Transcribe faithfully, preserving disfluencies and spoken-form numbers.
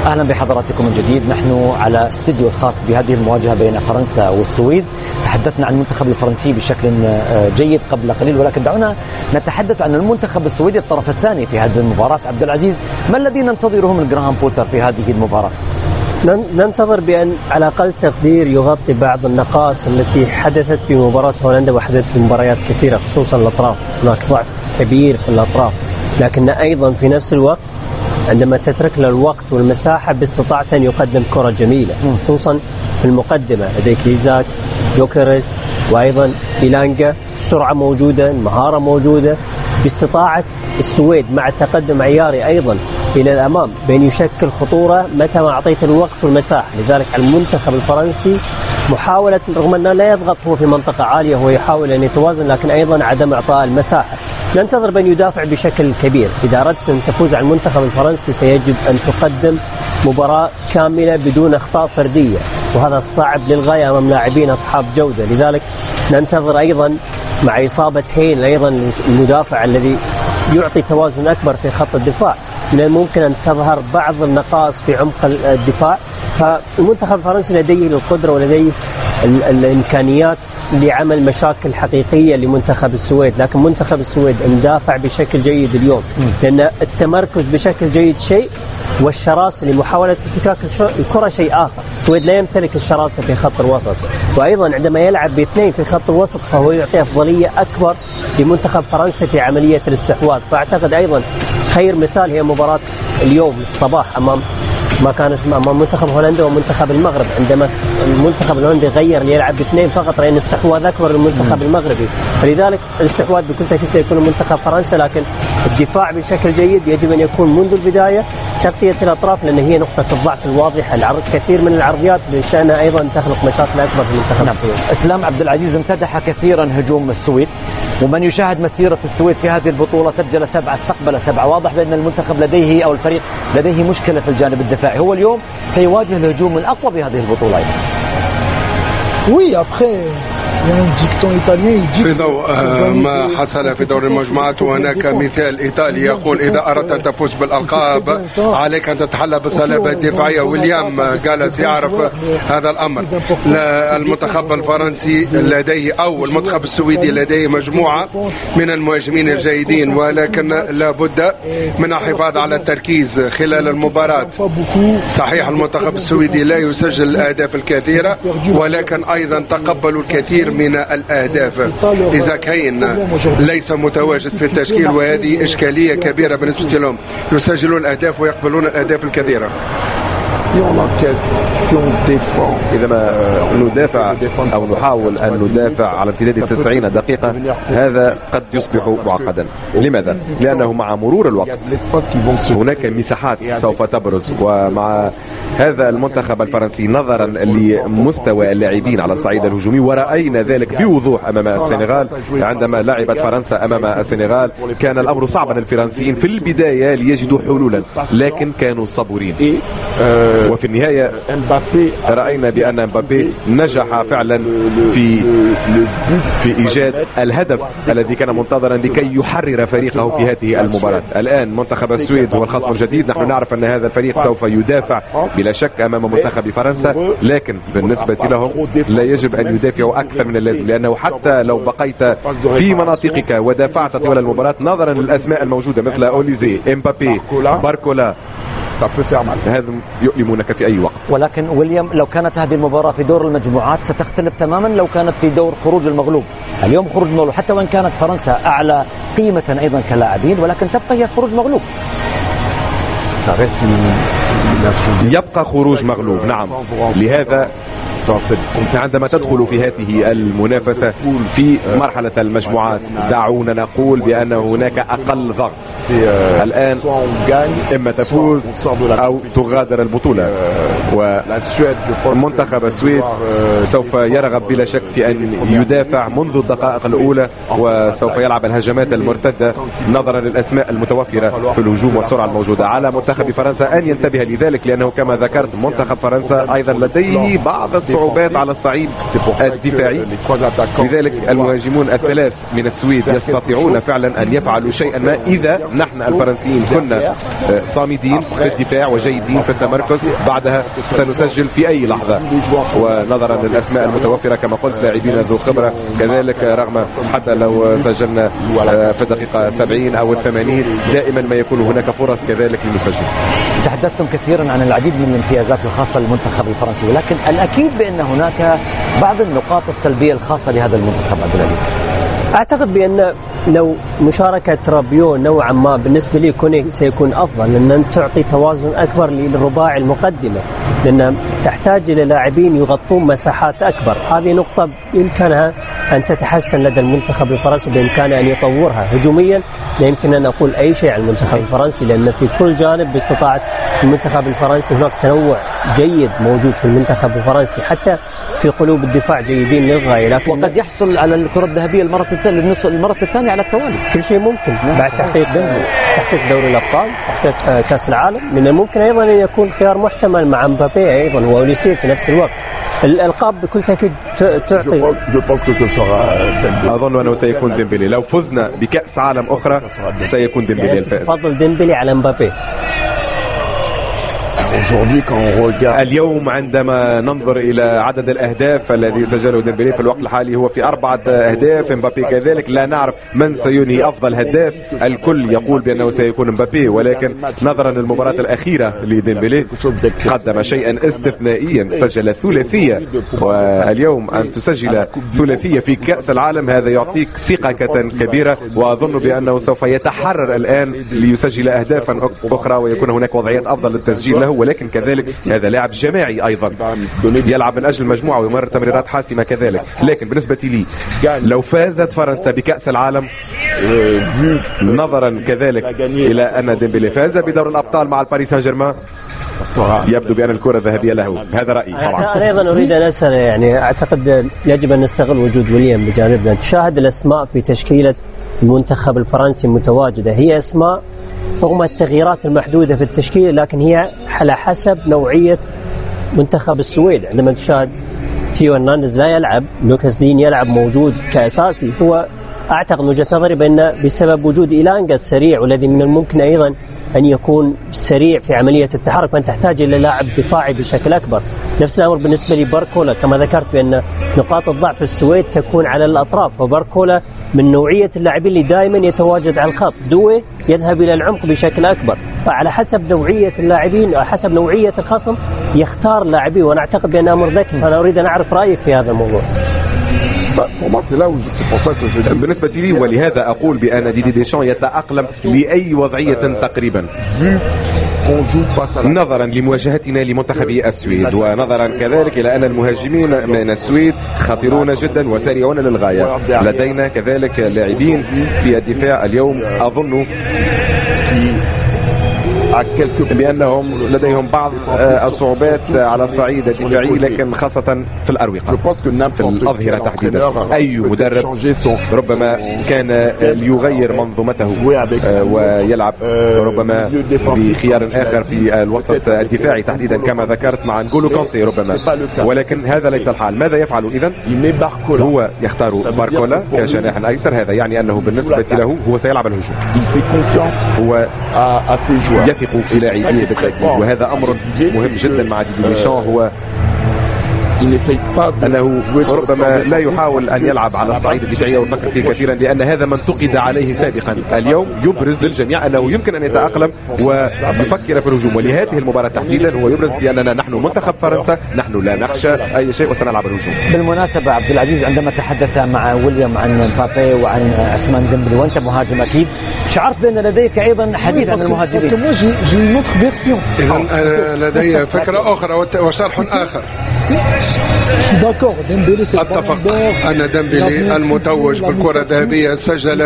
أهلا بحضراتكم من جديد. نحن على استوديو الخاص بهذه المواجهة بين فرنسا والسويد. تحدثنا عن المنتخب الفرنسي بشكل جيد قبل قليل، ولكن دعونا نتحدث عن المنتخب السويدي الطرف الثاني في هذه المباراة. عبد العزيز، ما الذي ننتظره من جراهام بوتر في هذه المباراة؟ ننتظر بأن على أقل تقدير يغطي بعض النقائص التي حدثت في مباراة هولندا وحدثت في مباريات كثيرة، خصوصا الأطراف. هناك ضعف كبير في الأطراف، لكن أيضا في نفس الوقت عندما تترك له الوقت والمساحة باستطاعته أن يقدم كرة جميلة، خصوصا في المقدمة. لديك إيزاك، يوكيريز، وأيضا إيلانجا. السرعة موجودة، المهارة موجودة، باستطاعة السويد مع تقدم عياري أيضا إلى الأمام بأن يشكل خطورة متى ما أعطيت الوقت والمساحة. لذلك المنتخب الفرنسي محاولة، رغم أنه لا يضغط هو في منطقة عالية، هو يحاول أن يتوازن، لكن أيضا عدم إعطاء المساحة. ننتظر بأن يدافع بشكل كبير. إذا أردت أن تفوز على المنتخب الفرنسي فيجب أن تقدم مباراة كاملة بدون أخطاء فردية، وهذا صعب للغاية أمام لاعبين أصحاب جودة. لذلك ننتظر أيضا مع إصابة هيل أيضا المدافع الذي يعطي توازن أكبر في خط الدفاع، من الممكن أن تظهر بعض النقائص في عمق الدفاع. فالمنتخب الفرنسي لديه القدرة ولديه الإمكانيات لعمل مشاكل حقيقية لمنتخب السويد. لكن منتخب السويد اندافع بشكل جيد اليوم، لأن التمركز بشكل جيد شيء، والشراسة لمحاولة افتكاك الكرة شيء آخر. السويد لا يمتلك الشراسة في خط الوسط، وأيضا عندما يلعب باثنين في خط الوسط فهو يعطي أفضلية أكبر لمنتخب فرنسا في عملية الاستحواذ. فأعتقد أيضا خير مثال هي مباراة اليوم الصباح أمام ما كانت أمام منتخب هولندا ومنتخب المغرب. عندما المنتخب الهولندي غير ليلعب باثنين فقط، لأن الاستحواذ أكبر للمنتخب المغربي، فلذلك الاستحواذ بكل تأكيد سيكون منتخب فرنسا. لكن الدفاع بشكل جيد يجب أن يكون منذ البداية، تغطية الأطراف لأن هي نقطة الضعف الواضحة. العرض كثير من العرضيات بشأنها أيضا تخلق مشاكل أكبر في منتخب نعم. السويد. إسلام عبد العزيز، امتدح كثيرا هجوم السويد، ومن يشاهد مسيرة السويد في هذه البطولة سجل سبعة استقبل سبعة. واضح بأن المنتخب لديه أو الفريق لديه مشكلة في الجانب الدفاعي. هو اليوم سيواجه الهجوم الأقوى بهذه البطولة. Oui, après في ضوء ما حصل في دور المجموعات، وهناك مثال إيطالي يقول إذا أردت أن تفوز بالألقاب عليك أن تتحلى بالصلابة الدفاعية. ويليام جالس يعرف هذا الأمر. المنتخب الفرنسي لديه أو المنتخب السويدي لديه مجموعة من المهاجمين الجيدين، ولكن لابد من الحفاظ على التركيز خلال المباراة. صحيح المنتخب السويدي لا يسجل الأهداف الكثيرة، ولكن أيضا تقبلوا الكثير من الأهداف. إذا كان ليس متواجد في التشكيل، وهذه إشكالية كبيرة بالنسبة لهم. يسجلون الأهداف ويقبلون الأهداف الكثيرة. إذا ما ندافع أو نحاول أن ندافع على امتداد تسعين دقيقة، هذا قد يصبح معقدا. لماذا؟ لأنه مع مرور الوقت هناك مساحات سوف تبرز، ومع هذا المنتخب الفرنسي نظرا لمستوى اللاعبين على الصعيد الهجومي، ورأينا ذلك بوضوح أمام السنغال. عندما لعبت فرنسا أمام السنغال كان الأمر صعبا للفرنسيين في البداية ليجدوا حلولا، لكن كانوا صبورين. وفي النهاية رأينا بأن مبابي نجح فعلا في في إيجاد الهدف الذي كان منتظرا لكي يحرر فريقه في هذه المباراة. الآن منتخب السويد هو الخصم الجديد. نحن نعرف أن هذا الفريق سوف يدافع بلا شك أمام منتخب فرنسا، لكن بالنسبة لهم لا يجب أن يدافعوا أكثر من اللازم، لأنه حتى لو بقيت في مناطقك ودافعت طوال المباراة نظرا للأسماء الموجودة مثل أوليزي، إمبابي، باركولا، هذا يؤلمونك في أي وقت. ولكن ويليام، لو كانت هذه المباراة في دور المجموعات ستختلف تماما لو كانت في دور خروج المغلوب. اليوم خروج المغلوب، حتى وإن كانت فرنسا أعلى قيمة أيضا كلاعبين، ولكن تبقى هي خروج مغلوب. يبقى خروج مغلوب، نعم. لهذا عندما تدخل في هذه المنافسة في مرحلة المجموعات دعونا نقول بأن هناك أقل ضغط. الآن إما تفوز أو تغادر البطولة. ومنتخب السويد سوف يرغب بلا شك في أن يدافع منذ الدقائق الأولى، وسوف يلعب الهجمات المرتدة نظرا للأسماء المتوفرة في الهجوم والسرعة الموجودة. على منتخب فرنسا أن ينتبه لذلك، لأنه كما ذكرت منتخب فرنسا أيضا لديه بعض الصعوبات على الصعيد الدفاعي، لذلك المهاجمون الثلاث من السويد يستطيعون فعلا أن يفعلوا شيئا ما إذا نحن الفرنسيين كنا صامدين في الدفاع وجيدين في التمركز. بعدها سنسجل في أي لحظة، ونظرا للأسماء المتوفرة كما قلت لاعبين ذو خبرة كذلك، رغم حتى لو سجلنا في الدقيقة سبعين أو الثمانين دائما ما يكون هناك فرص كذلك للمسجل. تحدثتم كثيرا عن العديد من الامتيازات الخاصة للمنتخب الفرنسي، ولكن الأكيد بأن هناك بعض النقاط السلبية الخاصة لهذا المنتخب. عبد العزيز، أعتقد بأن لو مشاركة رابيو نوعا ما بالنسبة لي كوني سيكون أفضل، لأن أن تعطي توازن أكبر للرباعي المقدمة، لأن تحتاج إلى لاعبين يغطون مساحات أكبر. هذه نقطة بإمكانها أن تتحسن لدى المنتخب الفرنسي، بإمكانه أن يطورها. هجوميا لا يمكن أن أقول أي شيء عن المنتخب الفرنسي، لأن في كل جانب استطاعت المنتخب الفرنسي، هناك تنوع جيد موجود في المنتخب الفرنسي، حتى في قلوب الدفاع جيدين للغاية. لكن وقد يحصل على الكرة الذهبية المرة الثانية المرة الثانية على التوالي. كل شيء ممكن بعد تحقيق تحقيق دوري الأبطال، تحقيق كأس العالم. من الممكن أيضا أن يكون خيار محتمل مع مبابي أيضا وأوليسيه في نفس الوقت. الألقاب بكل تأكيد تعطي. أظن أنه سيكون ديمبلي. لو فزنا بكأس عالم أخرى سيكون ديمبلي الفائز. تفضل ديمبلي على مبابي. اليوم عندما ننظر إلى عدد الأهداف الذي سجله ديمبلي في الوقت الحالي هو في أربعة أهداف، مبابي كذلك. لا نعرف من سينهي أفضل هداف، الكل يقول بأنه سيكون مبابي، ولكن نظرا للمباراة الأخيرة لديمبلي قدم شيئا استثنائيا، سجل ثلاثية، واليوم أن تسجل ثلاثية في كأس العالم هذا يعطيك ثقة كبيرة، وأظن بأنه سوف يتحرر الآن ليسجل أهدافا أخرى ويكون هناك وضعيات أفضل للتسجيل له. ولكن كذلك هذا لاعب جماعي أيضا، يلعب من أجل المجموعة ويمرر تمريرات حاسمة كذلك. لكن بالنسبة لي لو فازت فرنسا بكأس العالم، نظرا كذلك إلى أن ديمبلي فاز بدور الأبطال مع الباريس سان جيرمان، يبدو بأن الكرة الذهبية له. هذا رأيي طبعا. أنا أيضا أريد أن أسأل، يعني أعتقد يجب أن نستغل وجود ويليام بجانبنا. تشاهد الأسماء في تشكيلة المنتخب الفرنسي متواجدة، هي أسماء رغم التغييرات المحدودة في التشكيل، لكن هي على حسب نوعية منتخب السويد. عندما تشاهد تيو هرنانديز لا يلعب، لوكاس دين يلعب موجود كأساسي، هو أعتقد من وجهة نظري بأن بسبب وجود إيلانجا السريع، والذي من الممكن أيضا أن يكون سريع في عملية التحرك، من تحتاج إلى لاعب دفاعي بشكل أكبر. نفس الأمر بالنسبة لباركولا، كما ذكرت بأن نقاط الضعف في السويد تكون على الأطراف، وباركولا من نوعية اللاعبين اللي دائما يتواجد على الخط. دوي يذهب إلى العمق بشكل أكبر، فعلى حسب نوعية اللاعبين حسب نوعية الخصم يختار لاعبيه، وأنا أعتقد بأن أمر ذكي. فأنا أريد أن أعرف رأيك في هذا الموضوع. بالنسبة لي ولهذا أقول بأن ديدي ديشان يتأقلم لأي وضعية تقريبا، نظرا لمواجهتنا لمنتخب السويد، ونظرا كذلك إلى أن المهاجمين من السويد خطيرون جدا وسريعون للغاية. لدينا كذلك لاعبين في الدفاع اليوم أظن بأنهم لديهم بعض الصعوبات على الصعيد الدفاعي، لكن خاصة في الأروقة في الأظهرة تحديدا. أي مدرب ربما كان ليغير منظومته ويلعب ربما بخيار آخر في الوسط الدفاعي تحديدا كما ذكرت مع نقولو كونتي ربما، ولكن هذا ليس الحال. ماذا يفعل إذن؟ هو يختار باركولا كجناح أيسر، هذا يعني أنه بالنسبة له هو سيلعب الهجوم، هو يثق في لاعبيه بالتأكيد، وهذا أمر مهم جدا مع ديدي ديشان، هو أنه ربما لا يحاول أن يلعب على الصعيد الدفاعي ويفكر فيه كثيرا، لأن هذا ما انتقد عليه سابقا. اليوم يبرز للجميع أنه يمكن أن يتأقلم ويفكر في الهجوم، ولهذه المباراة تحديدا هو يبرز بأننا نحن منتخب فرنسا، نحن لا نخشى أي شيء وسنلعب الهجوم. بالمناسبة عبد العزيز، عندما تحدث مع ويليام عن مبابي وعن عثمان ديمبلي وأنت مهاجم أكيد، شعرت بأن لديك أيضا حديث عن المهاجمين. لدي فكرة أخرى وشرح آخر. أتفق أن ديمبلي المتوج بالكرة الذهبية سجل